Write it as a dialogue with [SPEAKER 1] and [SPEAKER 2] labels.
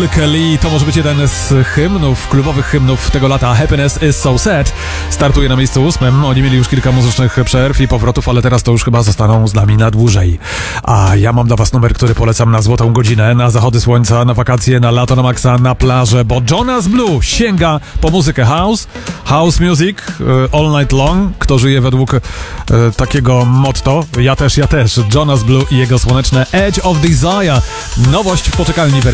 [SPEAKER 1] Jill Kelly, to może być jeden z hymnów, klubowych hymnów tego lata. Happiness is so sad startuje na miejscu 8. Oni mieli już kilka muzycznych przerw i powrotów, ale teraz to już chyba zostaną z nami na dłużej. A ja mam dla was numer, który polecam na złotą godzinę, na zachody słońca, na wakacje, na lato, na maksa, na plażę, bo Jonas Blue sięga po muzykę house music, all night long. Kto żyje według takiego motto? Ja też. Jonas Blue i jego słoneczne Edge of Desire. Nowość w poczekalni